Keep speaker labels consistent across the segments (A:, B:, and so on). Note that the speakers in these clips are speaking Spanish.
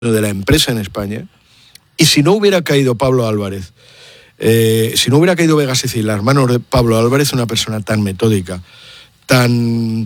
A: de la empresa en España, y si no hubiera caído Pablo Álvarez, si no hubiera caído Vega Sicilia en las manos de Pablo Álvarez, una persona tan metódica, tan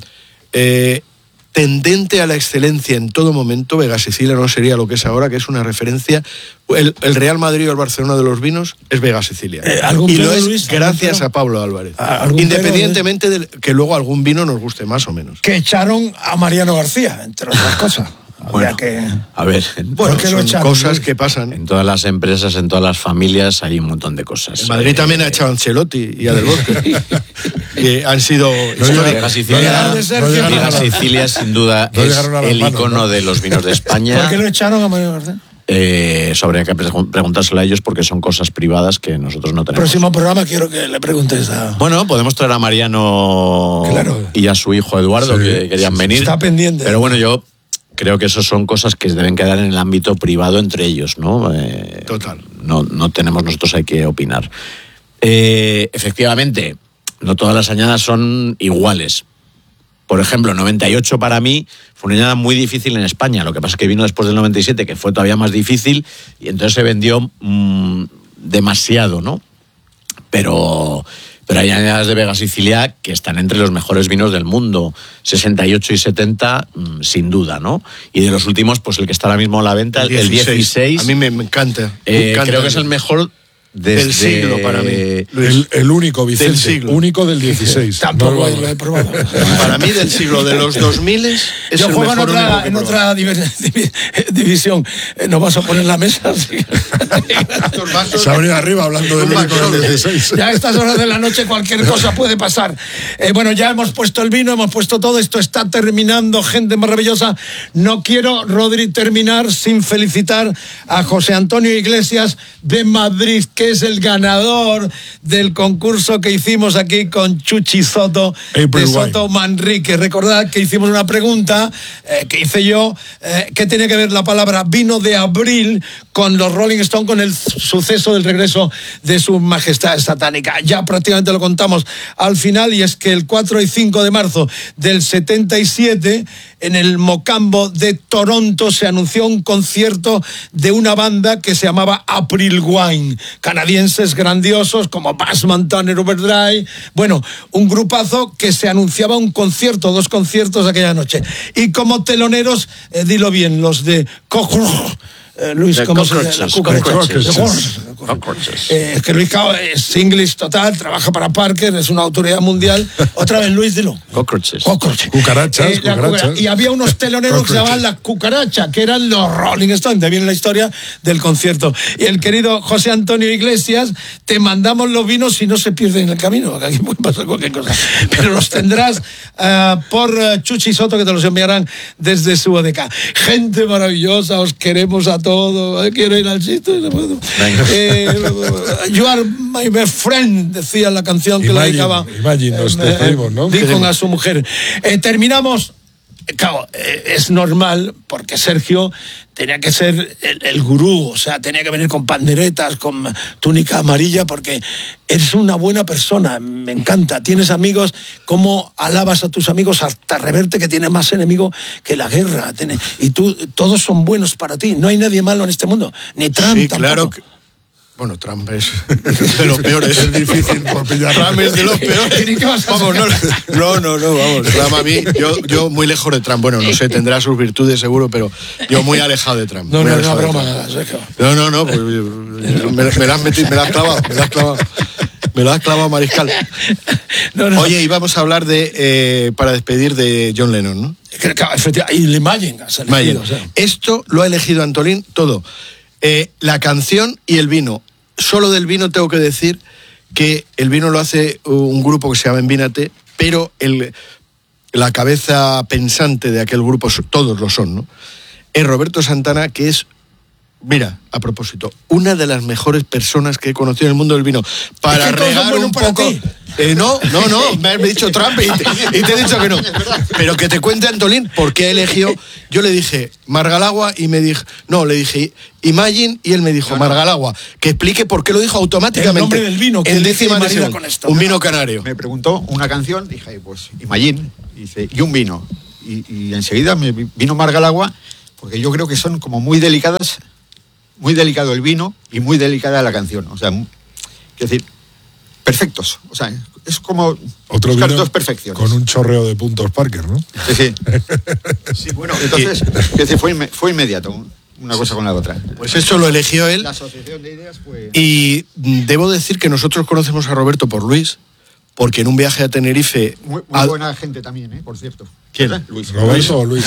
A: tendente a la excelencia en todo momento, Vega Sicilia no sería lo que es ahora, que es una referencia. El Real Madrid o el Barcelona de los vinos es Vega Sicilia. Y lo es, Luis, gracias a Pablo Álvarez. Independientemente de que luego algún vino nos guste más o menos.
B: Que echaron a Mariano García, entre otras cosas.
C: Bueno, a ver,
A: son cosas que pasan.
C: En todas las empresas, en todas las familias hay un montón de cosas.
A: En Madrid también ha echado a Ancelotti y a Del Bosque, que han sido
C: Vega Sicilia sin duda es el icono de los vinos de España.
B: ¿Por qué lo echaron a Mariano García?
C: Habría que preguntárselo a ellos porque son cosas privadas que nosotros no tenemos.
B: Próximo programa quiero que le preguntes a...
C: Bueno, podemos traer a Mariano y a su hijo Eduardo, que querían venir.
B: Está pendiente.
C: Pero bueno, yo creo que eso son cosas que deben quedar en el ámbito privado entre ellos, ¿no?
A: Total.
C: No tenemos nosotros hay que opinar. Efectivamente, no todas las añadas son iguales. Por ejemplo, 98 para mí fue una añada muy difícil en España. Lo que pasa es que vino después del 97, que fue todavía más difícil, y entonces se vendió demasiado, ¿no? Pero hay añadas de Vega Sicilia que están entre los mejores vinos del mundo, 68 y 70, sin duda, ¿no? Y de los últimos, pues el que está ahora mismo a la venta, el 16.
A: A mí me encanta.
C: Creo que es el mejor
A: del siglo para mí.
D: El único, Vicente. Del siglo. Único del 16.
B: Tampoco lo he probado.
A: Para mí, del siglo de los 2000 es
B: yo
A: el
B: juego
A: mejor
B: en otra división. ¿Nos vas a poner en la mesa? Sí.
D: Se ha venido arriba hablando del único del 16.
B: Ya a estas horas de la noche cualquier cosa puede pasar. Bueno, ya hemos puesto el vino, hemos puesto todo. Esto está terminando, gente maravillosa. No quiero, Rodri, terminar sin felicitar a José Antonio Iglesias de Madrid, que es el ganador del concurso que hicimos aquí con Chuchi Soto de Soto Manrique. Recordad que hicimos una pregunta que hice yo, ¿qué tiene que ver la palabra vino de abril con los Rolling Stones, con el suceso del regreso de su majestad satánica? Ya prácticamente lo contamos al final, y es que el 4 y 5 de marzo del 77 en el Mocambo de Toronto se anunció un concierto de una banda que se llamaba April Wine, canadienses grandiosos como Bassman Turner Overdrive. Bueno, un grupazo que se anunciaba un concierto, 2 conciertos aquella noche. Y como teloneros, dilo bien, los de Luis, ¿cómo se llama? Es que Luis Cao es inglés total, trabaja para Parker, es una autoridad mundial. Otra vez, Luis, dilo.
C: Cockroaches.
D: Cucarachas.
B: Y había unos teloneros que se llamaban la Cucaracha, que eran los Rolling Stones. De viene la historia del concierto. Y el querido José Antonio Iglesias, te mandamos los vinos si no se pierden en el camino. Aquí puede pasar cualquier cosa. Pero los tendrás por Chuchi Soto, que te los enviarán desde su ODK. Gente maravillosa, os queremos a todos. Quiero ir al sitio y no puedo. You are my best friend, decía la canción que le dedicaba.
D: Imagine, nos despedimos, ¿no?
B: Dijo a su mujer. Terminamos. Claro, es normal, porque Sergio tenía que ser el gurú, o sea, tenía que venir con panderetas, con túnica amarilla, porque eres una buena persona, me encanta. Tienes amigos, ¿cómo alabas a tus amigos hasta Reverte, que tiene más enemigo que la guerra? Y tú, todos son buenos para ti, no hay nadie malo en este mundo, ni Trump
A: sí,
B: tampoco.
A: Claro que... Bueno, Trump es de los peores.
D: Es difícil por pillar.
A: Trump es de los peores. Vamos, vamos. Trump a mí, yo muy lejos de Trump. Bueno, no sé, tendrá sus virtudes seguro, pero yo muy alejado de Trump.
B: No, broma.
A: No, pues me la has metido, me la has clavado, Mariscal. No. Oye, y vamos a hablar de, para despedir, de John Lennon, ¿no?
B: Y Imagine has elegido. O sea.
A: Esto lo ha elegido Antolín todo. La canción y el vino. Solo del vino tengo que decir que el vino lo hace un grupo que se llama Envínate, pero la cabeza pensante de aquel grupo, todos lo son, ¿no? Es Roberto Santana, que es, mira, a propósito, una de las mejores personas que he conocido en el mundo del vino. Para regar un poco... No, me has dicho Trump y te he dicho que no. Pero que te cuente Antolín por qué eligió. Yo le dije Margalagua y me dijo... No, le dije Imagine y él me dijo Margalagua. Que explique por qué lo dijo automáticamente.
B: El nombre del vino.
A: En décima de con esto. Un vino canario.
E: Me preguntó una canción, dije, pues Imagine, y un vino. Y enseguida me vino Margalagua, porque yo creo que son como muy delicadas, muy delicado el vino y muy delicada la canción. O sea, quiero decir, perfectos. O sea, es como
D: otro
E: buscar
D: vino
E: dos perfecciones.
D: con un chorreo de puntos Parker, ¿no?
E: Sí. Sí, bueno, entonces, quiero decir, fue inmediato una cosa con la otra.
A: Pues eso lo eligió él.
E: La asociación de ideas fue...
A: Y debo decir que nosotros conocemos a Roberto por Luis, porque en un viaje a Tenerife...
E: Muy buena gente también, por cierto.
A: ¿Quién?
E: Luis.
D: ¿Roberto o Luis?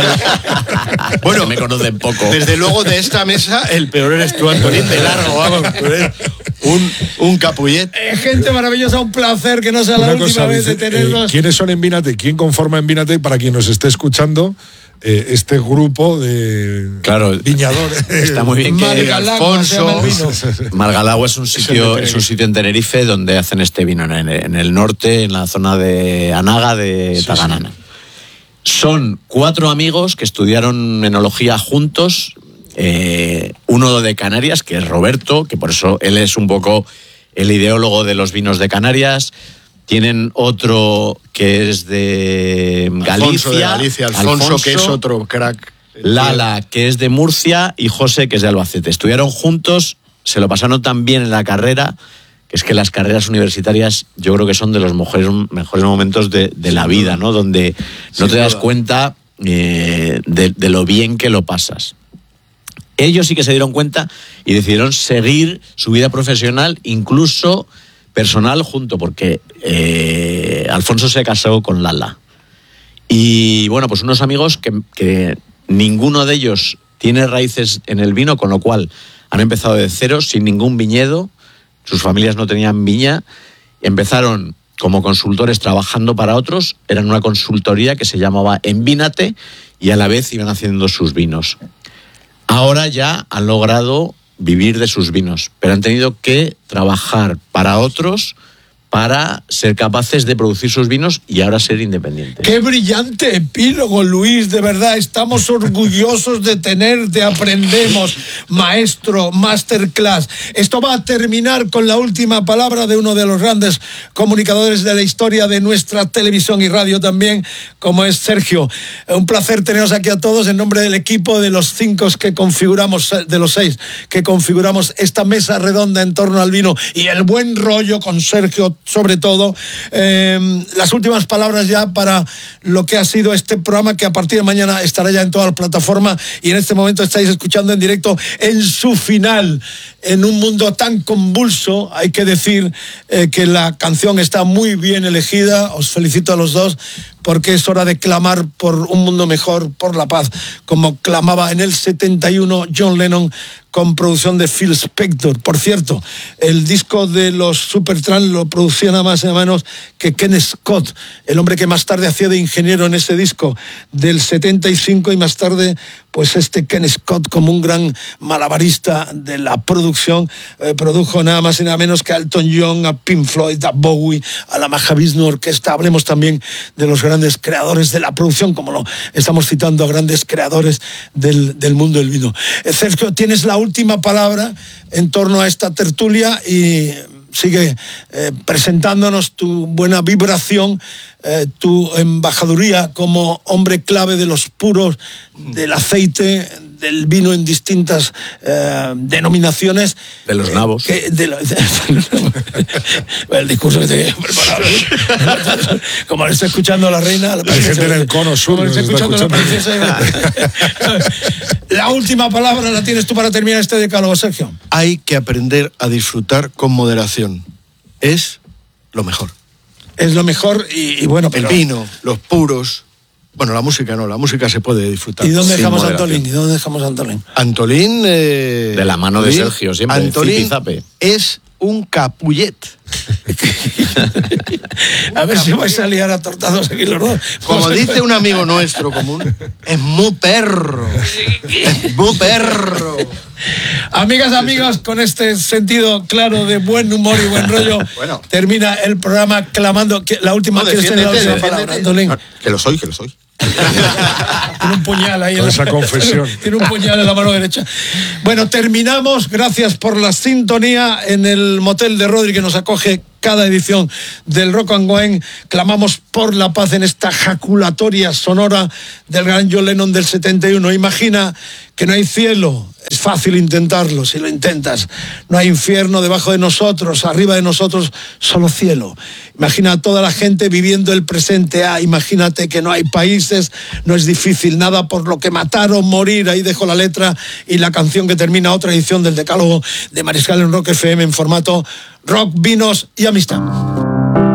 A: Bueno,
C: me conocen poco.
A: Desde luego de esta mesa el peor eres tú, Antolín, de largo, vamos. Tú eres un capullet.
B: Gente maravillosa, un placer que no sea la
D: Una
B: última
D: cosa,
B: vez de tenerlos.
D: ¿quiénes son en Vínate? ¿Quién conforma en Vínate para quien nos esté escuchando este grupo de viñadores?
C: Está muy bien que
B: Margalagua se llama el vino.
C: Margalagua es un sitio en Tenerife donde hacen este vino en el norte, en la zona de Anaga de Taganana. Son 4 amigos que estudiaron enología juntos, uno de Canarias, que es Roberto, que por eso él es un poco el ideólogo de los vinos de Canarias. Tienen otro que es de Galicia,
A: Alfonso, que es otro crack.
C: Lala, que es de Murcia, y José, que es de Albacete. Estudiaron juntos, se lo pasaron tan bien en la carrera, que es que las carreras universitarias yo creo que son de los mejores momentos de la vida, ¿no? Donde no te das cuenta de lo bien que lo pasas. Ellos sí que se dieron cuenta y decidieron seguir su vida profesional, incluso personal, junto, porque Alfonso se casó con Lala. Y bueno, pues unos amigos que ninguno de ellos tiene raíces en el vino, con lo cual han empezado de cero, sin ningún viñedo. Sus familias no tenían viña, empezaron como consultores trabajando para otros, eran una consultoría que se llamaba Envínate y a la vez iban haciendo sus vinos. Ahora ya han logrado vivir de sus vinos, pero han tenido que trabajar para otros para ser capaces de producir sus vinos y ahora ser independientes.
B: Qué brillante epílogo, Luis, de verdad, estamos orgullosos de tenerte, aprendemos, maestro, masterclass. Esto va a terminar con la última palabra de uno de los grandes comunicadores de la historia de nuestra televisión y radio también, como es Sergio. Un placer teneros aquí a todos en nombre del equipo de los 5 que configuramos, de los 6 que configuramos esta mesa redonda en torno al vino y el buen rollo con Sergio, sobre todo. Las últimas palabras ya para lo que ha sido este programa, que a partir de mañana estará ya en todas las plataformas y en este momento estáis escuchando en directo en su final. En un mundo tan convulso, hay que decir que la canción está muy bien elegida. Os felicito a los dos, porque es hora de clamar por un mundo mejor, por la paz, como clamaba en el 71 John Lennon, con producción de Phil Spector. Por cierto, el disco de los Supertramp lo producía nada más y nada menos que Ken Scott, el hombre que más tarde hacía de ingeniero en ese disco del 75, y más tarde pues Ken Scott, como un gran malabarista de la producción, produjo nada más y nada menos que a Elton John, a Pink Floyd, a Bowie, a la Mahavishnu Orquesta. Hablemos también de los grandes creadores de la producción, como lo estamos citando a grandes creadores del mundo del vino. Sergio, tienes la última palabra en torno a esta tertulia y sigue presentándonos tu buena vibración, tu embajaduría como hombre clave de los puros, del aceite, del vino en distintas denominaciones.
C: De los nabos.
B: El discurso que te preparado. Como lo está escuchando la reina.
D: Hay gente en el cono sur.
B: Como lo está escuchando la princesa. La última palabra la tienes tú para terminar este decálogo, Sergio.
A: Hay que aprender a disfrutar con moderación. Es lo mejor.
B: Es lo mejor y bueno, pero...
A: El vino, los puros... Bueno, la música no, la música se puede disfrutar.
B: ¿Y dónde dejamos a Antolín?
A: Antolín...
C: de la mano de Sergio, siempre.
A: Antolín es un capullet.
B: A ver si vais a liar a tortados aquí los dos.
A: Como dice un amigo nuestro común, es muy perro. Es muy perro.
B: Amigas, amigos, con este sentido claro de buen humor y buen rollo, bueno, termina el programa clamando que la última, no, palabra, Antolín.
E: Que lo soy.
B: Tiene un puñal ahí.
D: Con esa confesión.
B: Tiene un puñal en la mano derecha. Bueno, terminamos. Gracias por la sintonía en el motel de Rodri, que nos acoge cada edición del Rock and Wine. Clamamos por la paz en esta jaculatoria sonora del gran John Lennon del 71. Imagina que no hay cielo. Es fácil intentarlo si lo intentas. No hay infierno debajo de nosotros, arriba de nosotros, solo cielo. Imagina a toda la gente viviendo el presente. Imagínate que no hay países, no es difícil nada por lo que matar o morir. Ahí dejo la letra y la canción que termina otra edición del Decálogo de Mariscal en Rock FM en formato rock, vinos y amistad.